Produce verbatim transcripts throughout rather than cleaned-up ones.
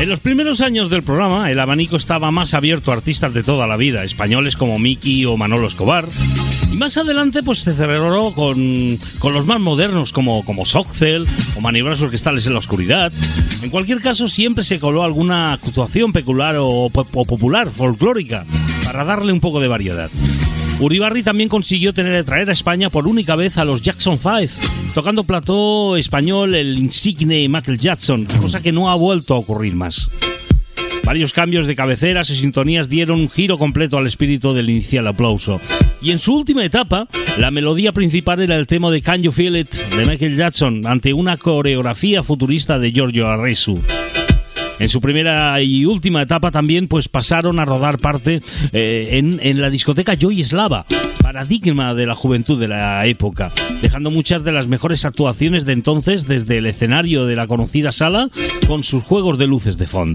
En los primeros años del programa, el abanico estaba más abierto a artistas de toda la vida, españoles como Miki o Manolo Escobar. Y más adelante, pues se cerró con, con los más modernos como, como Soxel o maniobras orquestales en la oscuridad. En cualquier caso, siempre se coló alguna actuación peculiar o, o popular, folclórica, para darle un poco de variedad. Uribarri también consiguió tener traer a España por única vez a los Jackson Five, tocando plató español el insigne Michael Jackson, cosa que no ha vuelto a ocurrir más. Varios cambios de cabeceras y sintonías dieron un giro completo al espíritu del inicial aplauso. Y en su última etapa, la melodía principal era el tema de Can You Feel It de Michael Jackson, ante una coreografía futurista de Giorgio Arresu. En su primera y última etapa también pues pasaron a rodar parte eh, en, en la discoteca Joy Slava, paradigma de la juventud de la época, dejando muchas de las mejores actuaciones de entonces desde el escenario de la conocida sala con sus juegos de luces de fondo.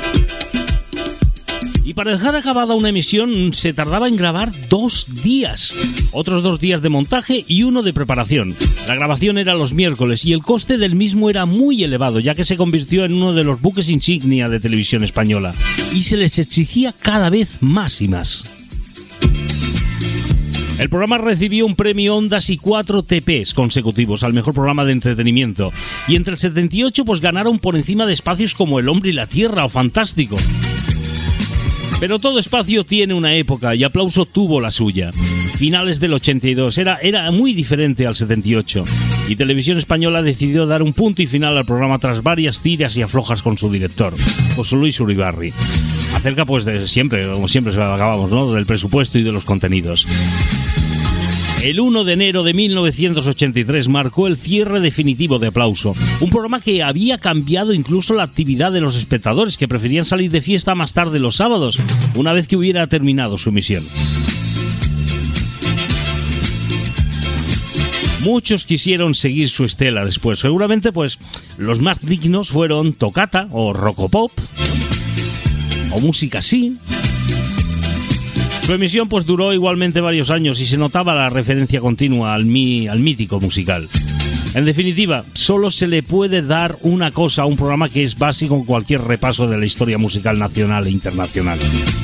Y para dejar acabada una emisión se tardaba en grabar dos días, otros dos días de montaje y uno de preparación. La grabación era los miércoles y el coste del mismo era muy elevado, ya que se convirtió en uno de los buques insignia de televisión española y se les exigía cada vez más y más. El programa recibió un premio Ondas y cuatro T Pes consecutivos al mejor programa de entretenimiento, y entre el setenta y ocho pues ganaron por encima de espacios como El Hombre y la Tierra o Fantástico. Pero todo espacio tiene una época y Aplauso tuvo la suya. Finales del ochenta y dos, era, era muy diferente al setenta y ocho, y Televisión Española decidió dar un punto y final al programa tras varias tiras y aflojas con su director, José Luis Uribarri. Acerca pues de siempre, como siempre acabamos, ¿no?, del presupuesto y de los contenidos. El uno de enero de mil novecientos ochenta y tres marcó el cierre definitivo de Aplauso, un programa que había cambiado incluso la actividad de los espectadores, que preferían salir de fiesta más tarde los sábados, una vez que hubiera terminado su emisión. Muchos quisieron seguir su estela después. Seguramente pues los más dignos fueron Toccata o Rocopop o música así. Su emisión pues duró igualmente varios años y se notaba la referencia continua al, mi, al mítico musical. En definitiva, solo se le puede dar una cosa a un programa que es básico en cualquier repaso de la historia musical nacional e internacional.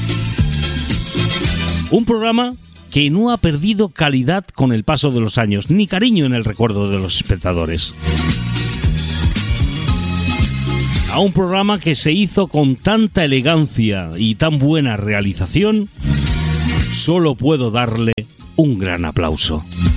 Un programa que no ha perdido calidad con el paso de los años, ni cariño en el recuerdo de los espectadores. A un programa que se hizo con tanta elegancia y tan buena realización, solo puedo darle un gran aplauso.